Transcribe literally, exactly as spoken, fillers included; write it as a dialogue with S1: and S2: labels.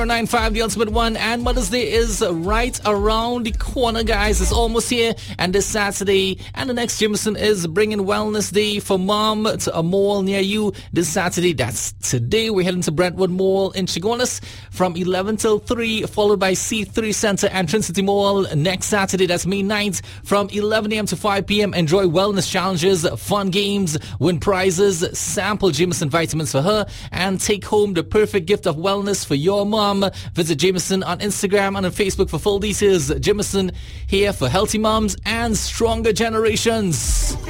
S1: nine five, the ultimate one, and Mother's Day is right around the corner, guys. It's almost here, and this Saturday and the next, Jameson is bringing Wellness Day for Mom to a mall near you this Saturday. That's today. We're heading to Brentwood Mall in Chaguanas from eleven till three, followed by C three Center and Trinity Mall next Saturday. That's May ninth from eleven a.m. to five p.m. Enjoy wellness challenges, fun games, win prizes, sample Jameson vitamins for her, and take home the perfect gift of wellness for your mom. Visit Jameson on Instagram and on Facebook for full details. Jameson here for healthy moms and stronger generations.